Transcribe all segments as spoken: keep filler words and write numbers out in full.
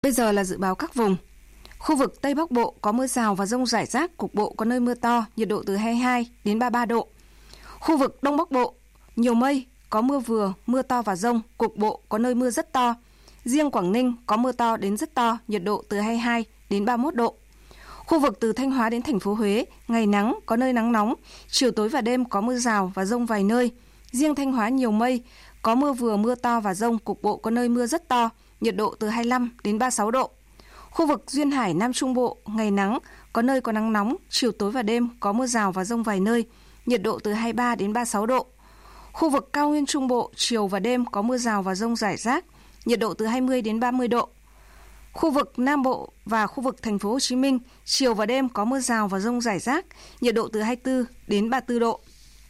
Bây giờ là dự báo các vùng. Khu vực Tây Bắc Bộ có mưa rào và dông rải rác, cục bộ có nơi mưa to, nhiệt độ từ hai mươi hai đến ba mươi ba độ. Khu vực Đông Bắc Bộ nhiều mây, có mưa vừa, mưa to và dông, cục bộ có nơi mưa rất to. Riêng Quảng Ninh có mưa to đến rất to, nhiệt độ từ hai mươi hai đến ba mươi mốt độ. Khu vực từ Thanh Hóa đến thành phố Huế, ngày nắng, có nơi nắng nóng, chiều tối và đêm có mưa rào và dông vài nơi. Riêng Thanh Hóa nhiều mây, có mưa vừa, mưa to và dông, cục bộ có nơi mưa rất to, nhiệt độ từ hai mươi lăm đến ba mươi sáu độ. Khu vực Duyên Hải Nam Trung Bộ, ngày nắng, có nơi có nắng nóng, chiều tối và đêm có mưa rào và dông vài nơi, nhiệt độ từ hai mươi ba đến ba mươi sáu độ. Khu vực Cao Nguyên Trung Bộ, chiều và đêm có mưa rào và dông rải rác, nhiệt độ từ hai mươi đến ba mươi độ. Khu vực Nam Bộ và khu vực thành phố Hồ Chí Minh, chiều và đêm có mưa rào và dông rải rác, nhiệt độ từ hai mươi tư đến ba mươi tư độ.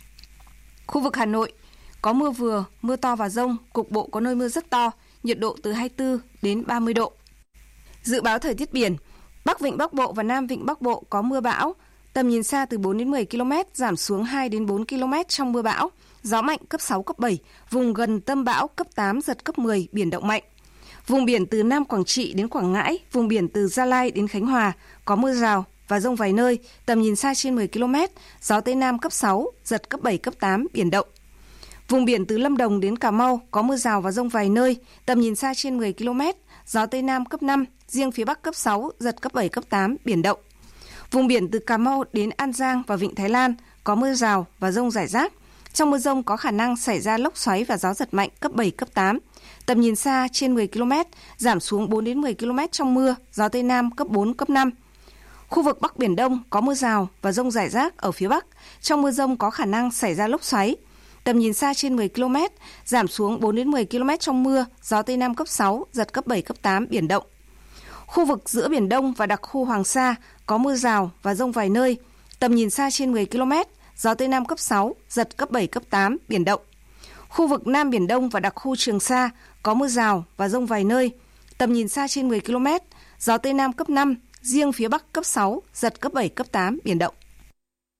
Khu vực Hà Nội có mưa vừa, mưa to và dông, cục bộ có nơi mưa rất to, nhiệt độ từ hai mươi tư đến ba mươi độ. Dự báo thời tiết biển, Bắc Vịnh Bắc Bộ và Nam Vịnh Bắc Bộ có mưa bão, tầm nhìn xa từ bốn đến mười ki lô mét, giảm xuống hai đến bốn ki lô mét trong mưa bão, gió mạnh cấp sáu, cấp bảy, vùng gần tâm bão cấp tám, giật cấp mười, biển động mạnh. Vùng biển từ Nam Quảng Trị đến Quảng Ngãi, vùng biển từ Gia Lai đến Khánh Hòa có mưa rào và dông vài nơi, tầm nhìn xa trên mười ki lô mét, gió Tây Nam cấp sáu, giật cấp bảy, cấp tám, biển động. Vùng biển từ Lâm Đồng đến Cà Mau có mưa rào và dông vài nơi, tầm nhìn xa trên mười ki lô mét, gió Tây Nam cấp năm, riêng phía Bắc cấp sáu, giật cấp bảy, cấp tám, biển động. Vùng biển từ Cà Mau đến An Giang và Vịnh Thái Lan có mưa rào và dông rải rác. Trong mưa dông có khả năng xảy ra lốc xoáy và gió giật mạnh cấp bảy, cấp tám. Tầm nhìn xa trên mười ki lô mét, giảm xuống bốn đến mười ki lô mét trong mưa, gió Tây Nam cấp bốn, cấp năm. Khu vực Bắc Biển Đông có mưa rào và dông rải rác ở phía Bắc. Trong mưa dông có khả năng xảy ra lốc xoáy. Tầm nhìn xa trên mười ki lô mét, giảm xuống bốn đến mười ki lô mét trong mưa, gió Tây Nam cấp sáu, giật cấp bảy, cấp tám, biển động. Khu vực giữa Biển Đông và đặc khu Hoàng Sa có mưa rào và dông vài nơi, tầm nhìn xa trên mười ki lô mét, gió Tây Nam cấp sáu, giật cấp bảy, cấp tám, biển động. Khu vực Nam Biển Đông và đặc khu Trường Sa có mưa rào và dông vài nơi, tầm nhìn xa trên mười ki lô mét, gió Tây Nam cấp năm, riêng phía Bắc cấp sáu, giật cấp bảy, cấp tám, biển động.